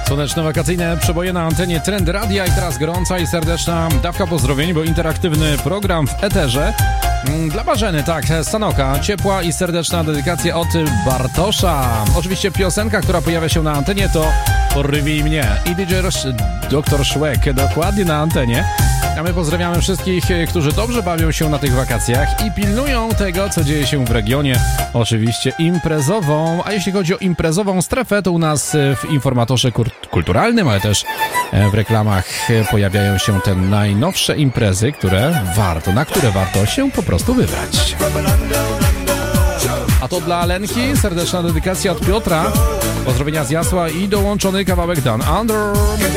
Słoneczne wakacyjne przeboje na antenie Trend Radia i teraz gorąca i serdeczna dawka pozdrowień, bo interaktywny program w eterze dla Marzeny, tak, Stanoka. Ciepła i serdeczna dedykacja od Bartosza. Oczywiście piosenka, która pojawia się na antenie, to Porywij mnie i DJ Dr. Szłek dokładnie na antenie. A my pozdrawiamy wszystkich, którzy dobrze bawią się na tych wakacjach i pilnują tego, co dzieje się w regionie. Oczywiście imprezową. A jeśli chodzi o imprezową strefę, to u nas w informatorze kulturalnym, ale też w reklamach pojawiają się te najnowsze imprezy, na które warto się po prostu wybrać. A to dla Lenki serdeczna dedykacja od Piotra. Pozdrowienia z Jasła i dołączony kawałek Down Under.